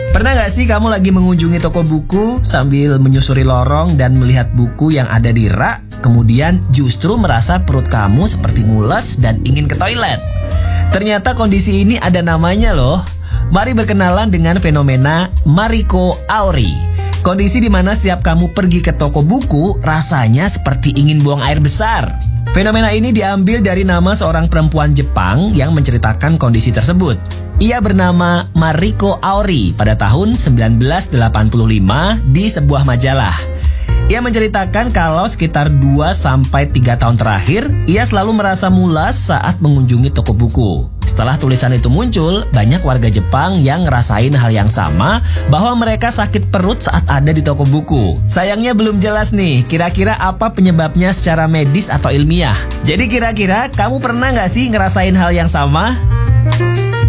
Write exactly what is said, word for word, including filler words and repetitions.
Pernah gak sih kamu lagi mengunjungi toko buku sambil menyusuri lorong dan melihat buku yang ada di rak, kemudian justru merasa perut kamu seperti mules dan ingin ke toilet? Ternyata kondisi ini ada namanya loh. Mari berkenalan dengan fenomena Mariko Auri. Kondisi di mana setiap kamu pergi ke toko buku rasanya seperti ingin buang air besar. Fenomena ini diambil dari nama seorang perempuan Jepang yang menceritakan kondisi tersebut. Ia bernama Mariko Auri pada tahun sembilan belas delapan puluh lima di sebuah majalah. Ia menceritakan kalau sekitar dua sampai tiga tahun terakhir, ia selalu merasa mulas saat mengunjungi toko buku. Setelah tulisan itu muncul, banyak warga Jepang yang ngerasain hal yang sama, bahwa mereka sakit perut saat ada di toko buku. Sayangnya belum jelas nih, kira-kira apa penyebabnya secara medis atau ilmiah. Jadi kira-kira kamu pernah nggak sih ngerasain hal yang sama?